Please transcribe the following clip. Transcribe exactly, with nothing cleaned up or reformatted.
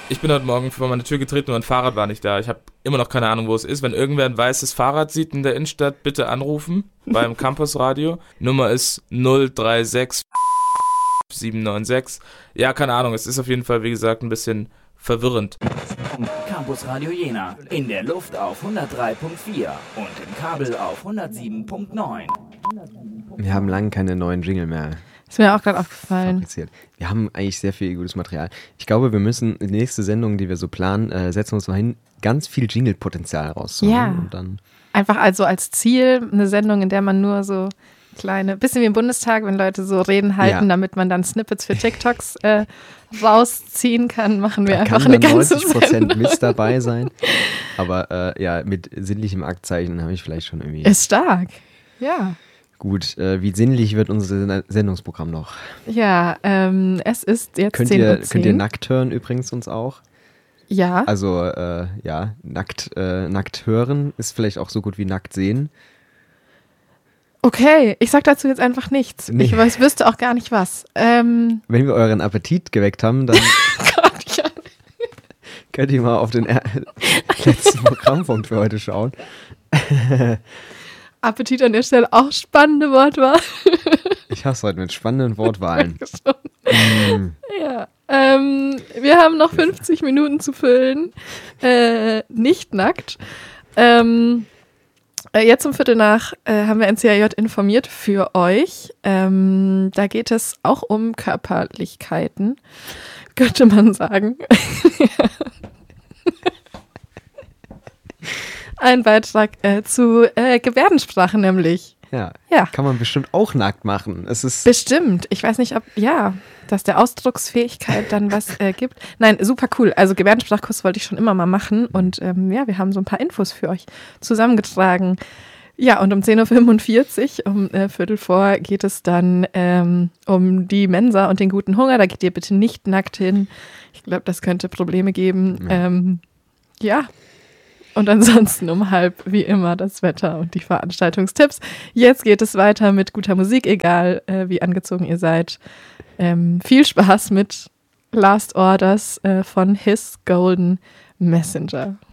Ich bin heute Morgen vor meine Tür getreten und mein Fahrrad war nicht da. Ich habe immer noch keine Ahnung, wo es ist. Wenn irgendwer ein weißes Fahrrad sieht in der Innenstadt, bitte anrufen beim Campusradio. Nummer ist null drei sechs sieben neun sechs. Ja, keine Ahnung. Es ist auf jeden Fall, wie gesagt, ein bisschen verwirrend. Campusradio Jena. In der Luft auf hundertdrei Komma vier und im Kabel auf hundertsieben Komma neun. Wir haben lange keine neuen Jingle mehr. Ist mir auch gerade aufgefallen. Fabriziert. Wir haben eigentlich sehr viel gutes Material. Ich glaube, wir müssen die nächste Sendung, die wir so planen, äh, setzen uns mal hin, ganz viel Jingle-Potenzial rauszuholen. Ja. Und dann Einfach also als Ziel eine Sendung, in der man nur so kleine, bisschen wie im Bundestag, wenn Leute so Reden halten, Ja. damit man dann Snippets für TikToks äh, rausziehen kann, machen wir da einfach kann eine dann ganze neunzig Prozent Sendung. Mist dabei sein. Aber äh, ja, mit sinnlichem Aktzeichen habe ich vielleicht schon irgendwie... Ist stark, ja. Gut, äh, wie sinnlich wird unser Sen- Sendungsprogramm noch? Ja, ähm, es ist jetzt Könnt zehn ihr, Uhr zehn. könnt ihr nackt hören übrigens uns auch? Ja, Also äh, ja, nackt, äh, nackt hören ist vielleicht auch so gut wie nackt sehen. okay. Ich sag dazu jetzt einfach nichts. Nee. Ich weiß, wüsste auch gar nicht was. Ähm, Wenn wir euren Appetit geweckt haben, dann Gott, ja. könnt ihr mal auf den er- letzten Programmpunkt für heute schauen. Appetit an der Stelle auch spannende Wortwahl. Ich hasse heute mit spannenden Wortwahlen. Mm. Ja, ähm, wir haben noch fünfzig Minuten zu füllen. Äh, nicht nackt. Ähm, äh, jetzt um Viertel nach äh, haben wir N C A J informiert für euch. Ähm, da geht es auch um Körperlichkeiten, könnte man sagen. Ein Beitrag äh, zu äh, Gebärdensprache nämlich. Ja. Ja. Kann man bestimmt auch nackt machen. Es ist Bestimmt. Ich weiß nicht, ob, ja, dass der Ausdrucksfähigkeit dann was äh, gibt. Nein, super cool. Also Gebärdensprachkurs wollte ich schon immer mal machen und ähm, ja, wir haben so ein paar Infos für euch zusammengetragen. Ja, und um zehn Uhr fünfundvierzig, um äh, Viertel vor, geht es dann ähm, um die Mensa und den guten Hunger. Da geht ihr bitte nicht nackt hin. Ich glaube, das könnte Probleme geben. Ja. Ähm, ja. Und ansonsten um halb wie immer das Wetter und die Veranstaltungstipps. Jetzt geht es weiter mit guter Musik, egal äh, wie angezogen ihr seid. Ähm, viel Spaß mit Last Orders äh, von His Golden Messenger.